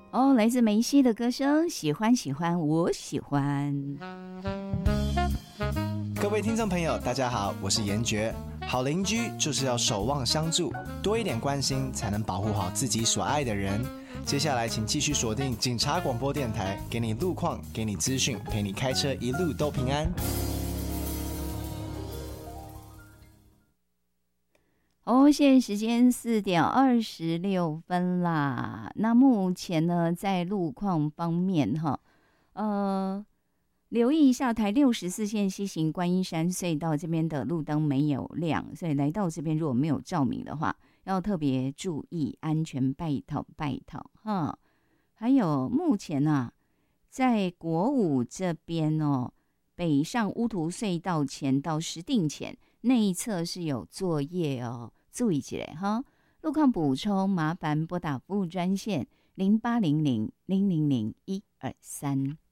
哦，来自梅西的歌声，喜欢喜欢，我喜欢。 各位听众朋友，大家好，我是严爵。好邻居就是要守望相助，多一点关心，才能保护好自己所爱的人。接下来，请继续锁定警察广播电台，给你路况，给你资讯，陪你开车一路都平安。 哦，现在时间4:26啦。那目前呢，在路况方面哈，留意一下台64线西行观音山隧道这边的路灯没有亮，所以来到这边如果没有照明的话，要特别注意安全，拜讨拜讨哈。还有目前啊，在国五这边哦，北上乌涂隧道前到石碇前那一侧是有作业哦，注意一下哈。路况补充，麻烦拨打服务专线0800000123。